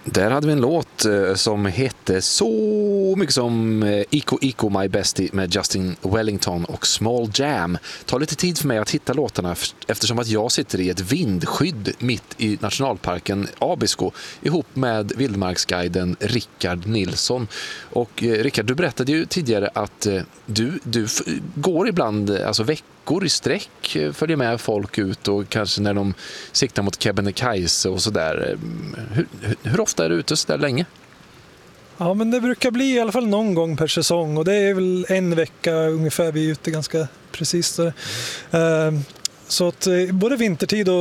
Där hade vi en låt som hette så mycket som Ico Ico My Bestie med Justin Wellington och Small Jam. Ta lite tid för mig att hitta låtarna eftersom att jag sitter i ett vindskydd mitt i nationalparken Abisko ihop med vildmarksguiden Rickard Nilsson. Och Rickard, du berättade ju tidigare att du går ibland, alltså veckor i sträck, följer med folk ut och kanske när de siktar mot Kebnekaise och sådär. Hur ofta är du ute så där länge? Ja, men det brukar bli i alla fall någon gång per säsong och det är väl en vecka ungefär vi är ute ganska precis. Så att både vintertid och